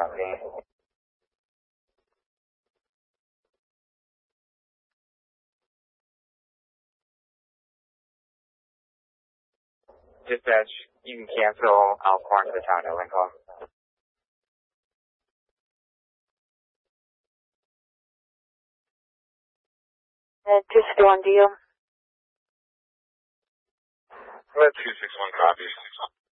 copy. Dispatch, you can cancel Alcorn to Town Hill call. Just one deal. Let 261 copy.